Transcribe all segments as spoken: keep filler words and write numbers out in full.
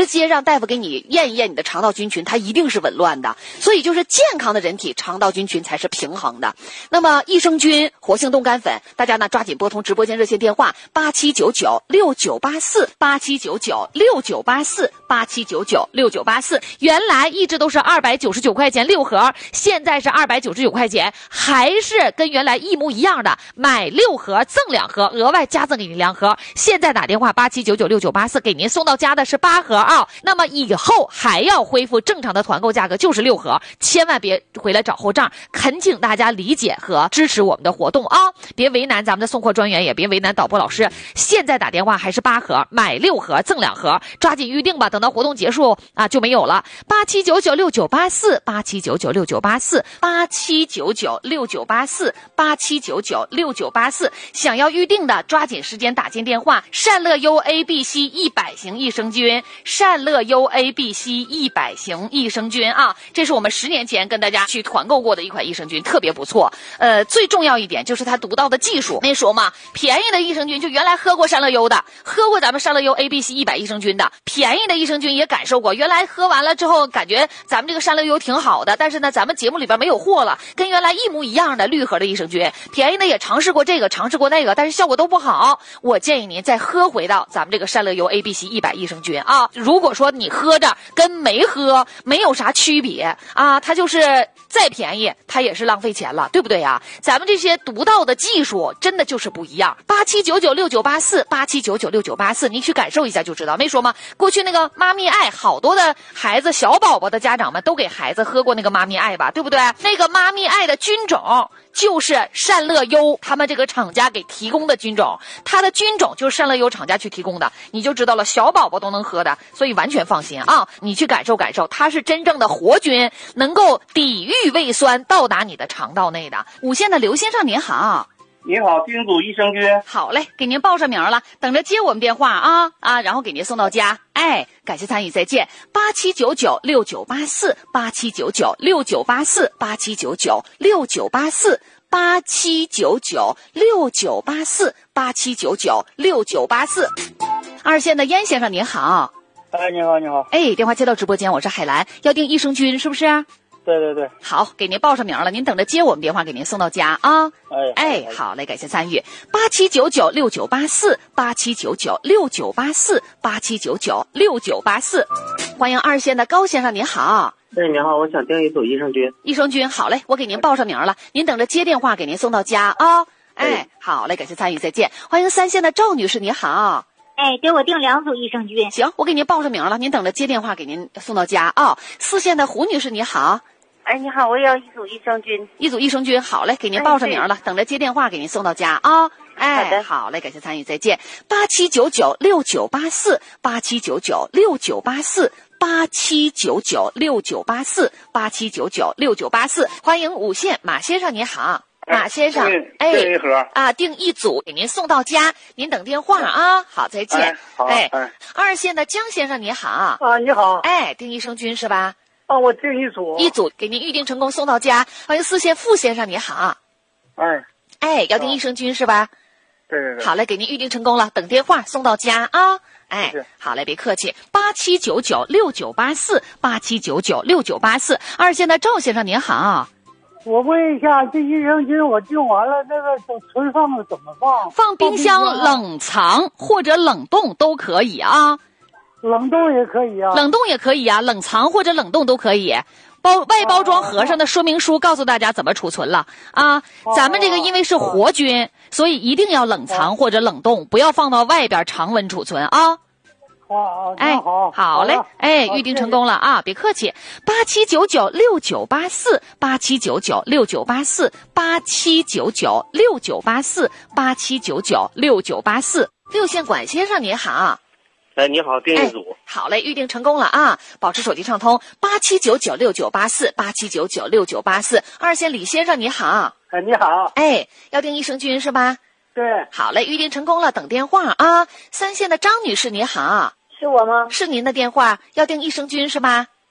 直接让大夫给你验一验你的肠道菌群，它一定是紊乱的。所以就是健康的人体肠道菌群才是平衡的。那么益生菌活性冻干粉，大家呢抓紧拨通直播间热线电话八七九九六九八四八七九九六九八四八七九九六九八四。原来一直都是二百九十九块钱六盒，现在是二百九十九块钱，还是跟原来一模一样的，买六盒赠两盒，额外加赠给你两盒。现在打电话八七九九六九八四，给您送到家的是八盒啊。那么以后还要恢复正常的团购价格，就是六盒，千万别回来找后账，恳请大家理解和支持我们的活动啊！别为难咱们的送货专员，也别为难导播老师。现在打电话还是八盒，买六盒赠两盒，抓紧预定吧，等到活动结束啊就没有了。八七九九六九八四八七九九六九八四八七九九六九八四八七九九六九八四，想要预定的抓紧时间打进电话。善乐优 A B C 一百型益生菌，善乐优 A B C 一百型益生菌啊，这是我们十年前跟大家去团购过的一款益生菌，特别不错。呃，最重要一点就是它独到的技术。那时候嘛，便宜的益生菌就原来喝过善乐优的，喝过咱们善乐优 A B C 一百益生菌的，便宜的益生菌也感受过。原来喝完了之后，感觉咱们这个善乐优挺好的，但是呢，咱们节目里边没有货了，跟原来一模一样的绿盒的益生菌，便宜的也尝试过这个，尝试过那个，但是效果都不好。我建议您再喝回到咱们这个善乐优 A B C 一百益生菌啊。如果说你喝着跟没喝没有啥区别啊，它就是再便宜，它也是浪费钱了，对不对呀？咱们这些独到的技术真的就是不一样。八七九九六九八四八七九九六九八四，您去感受一下就知道。没说吗？过去那个妈咪爱，好多的孩子小宝宝的家长们都给孩子喝过那个妈咪爱吧，对不对？那个妈咪爱的菌种就是善乐优他们这个厂家给提供的菌种，它的菌种就是善乐优厂家去提供的，你就知道了，小宝宝都能喝的，所以完全放心啊！你去感受感受，它是真正的活菌，能够抵御胃酸到达你的肠道内的。五线的刘先生您好。 您好，叮嘱益生菌。 好嘞，给您报上名了，等着接我们电话啊啊，然后给您送到家。哎，感谢参与，再见。八七九九六九八四八七九九六九八四八七九九六九八四八七九九六九八四八七九九六九八四。二线的燕先生您好。 哎，你好，你好。 哎，电话接到直播间，我是海兰，要订益生菌是不是？ 对对对， 好，给您报上名了，您等着接我们电话，给您送到家啊。 哎哎，好嘞，感谢参与。八七九九六九八四八七九九六九八四八七九九六九八四，欢迎二线的高先生，您好。 哎，你好，我想订一组益生菌。 益生菌，好嘞，我给您报上名了，您等着接电话，给您送到家啊。哎，好嘞，感谢参与，再见。欢迎三线的赵女士，你好。 哎，给我订两组益生菌。 行，我给您报上名了，您等着接电话，给您送到家啊。四线的胡女士，你好。 哎，你好，我要一组益生菌。 一组益生菌，好嘞，给您报上名了，等着接电话给您送到家啊。哎， 好的， 好嘞，感谢参与，再见。八七九九六九八四八七九九六九八四八七九九六九八四八七九九六九八四，欢迎五线马先生，您好。马先生，哎， 订一盒啊，订一组给您送到家，您等电话啊。好，再见。 哎，好， 哎， 哎二线的江先生，你好。 啊，你好。 哎，订益生菌是吧？ 啊，我订一组。 一组给您预定成功，送到家。欢迎四线傅先生，你好。 哎， 哎，要订益生菌是吧？ 对对对。 好嘞，给您预定成功了，等电话送到家啊。哎，好嘞，别客气。八七九九六九八四八七九九六九八四，二线的赵先生您好。 我问一下，这益生菌我订完了，那个都存放了怎么放？ 放冰箱冷藏或者冷冻都可以啊。 冷冻也可以啊。 冷冻也可以啊，冷藏或者冷冻都可以。包外包装盒上的说明书告诉大家怎么储存了啊。咱们这个因为是活菌，所以一定要冷藏或者冷冻，不要放到外边常温储存啊。 哦， 哎， 好， 好嘞，哎，预定成功了啊！别客气。八七九九六九八四八七九九六九八四八七九九六九八四八七九九六九八四。六线管先生您好。 哎，你好，订一组。 哎、好嘞，预定成功了啊！保持手机畅通。八七九九六九八四八七九九六九八四。二线李先生你好。 哎，你好。 哎，要订益生菌是吧？ 对。 好嘞，预定成功了，等电话啊！三线的张女士你好。 是我吗？ 是您的电话，要订益生菌是吧？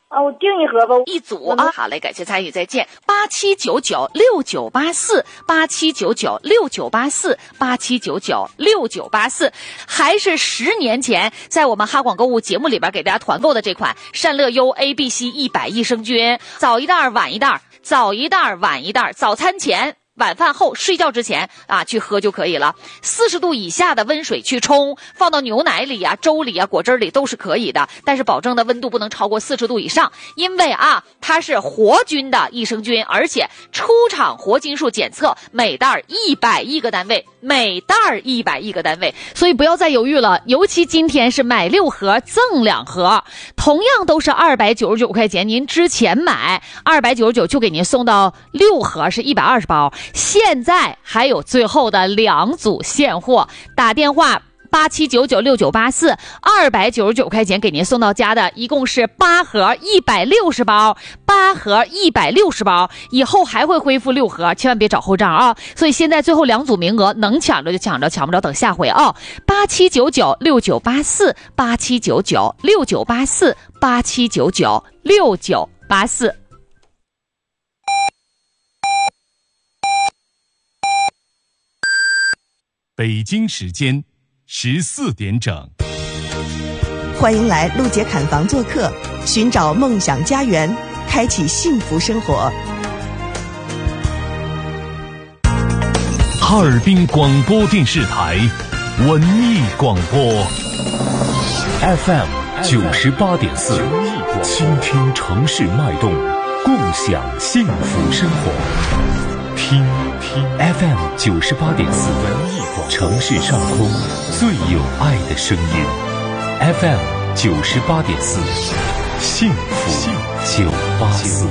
啊，我订一盒吧。 一组啊，好嘞，感谢参与，再见。八七九九六九八四，八七九九六九八四，八七九九六九八四，还是十年前在我们哈广购物节目里边给大家团购的这款善乐优 A B C 一百益生菌，早一袋晚一袋，早一袋晚一袋，早餐前晚饭后睡觉之前啊去喝就可以了。四十度以下的温水去冲，放到牛奶里啊、粥里啊、果汁里都是可以的，但是保证的温度不能超过四十度以上，因为啊它是活菌的益生菌，而且出厂活菌数检测每袋一百亿个单位，每袋一百亿个单位，所以不要再犹豫了。尤其今天是买六盒赠两盒，同样都是二百九十九块钱，您之前买二百九十九就给您送到六盒，是一百二十包。现在还有最后的两组现货，打电话八七九九六九八四，二百九十九块钱给您送到家的，一共是八盒一百六十包，八盒一百六十包，以后还会恢复六盒，千万别找后账啊！所以现在最后两组名额，能抢着就抢着，抢不着等下回啊！八七九九六九八四，八七九九六九八四，八七九九六九八四。 北京时间十四点整， 欢迎来陆姐侃房做客，寻找梦想家园，开启幸福生活。 哈尔滨广播电视台文艺广播 F M 九十八点四，倾听城市脉动，共享幸福生活。听听 F M 九十八点四，文艺广播，城市上空最有爱的声音。F M 九十八点四，幸福九八四。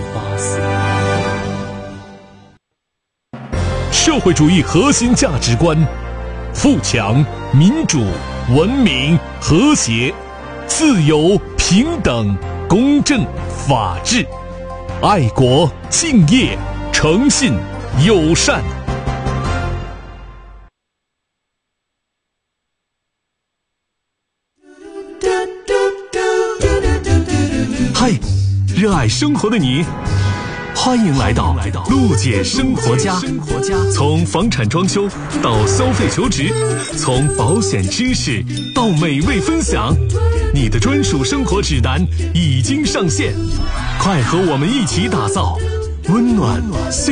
社会主义核心价值观：富强、民主、文明、和谐、自由、平等、公正、法治、爱国、敬业、诚信、友善。嗨，热爱生活的你，欢迎来到陆姐生活家。从房产装修到消费求职，从保险知识到美味分享，你的专属生活指南已经上线，快和我们一起打造温暖